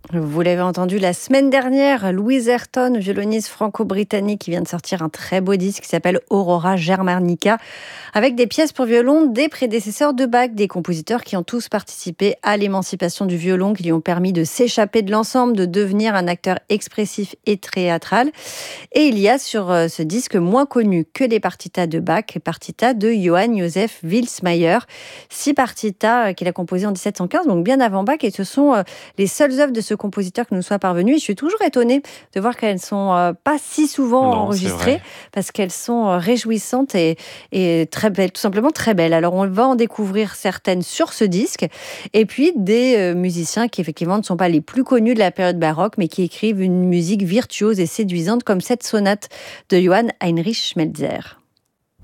Vous l'avez entendu la semaine dernière, Louise Ayrton, violoniste franco-britannique, qui vient de sortir un très beau disque qui s'appelle Aurora Germanica, avec des pièces pour violon des prédécesseurs de Bach, des compositeurs qui ont tous participé à l'émancipation du violon, qui lui ont permis de s'échapper de l'ensemble, de devenir un acteur expressif et théâtral. Et il y a sur ce disque, moins connu que les partitas de Bach, les partitas de Johann Joseph Wilsmayer. 6 partitas qu'il a composées en 1715, donc bien avant Bach, et ce sont les seules œuvres de ce compositeur qui nous soient parvenues. Et je suis toujours étonnée de voir qu'elles ne sont pas si souvent Non, c'est enregistrées, vrai. parce qu'elles sont réjouissantes et très belles, tout simplement très belles. Alors on va en découvrir certaines sur ce disque, et puis des musiciens qui effectivement ne sont pas les plus connus de la période baroque, mais qui écrivent une musique virtuose et séduisante, comme cette sonate de Johann Heinrich Schmelzer.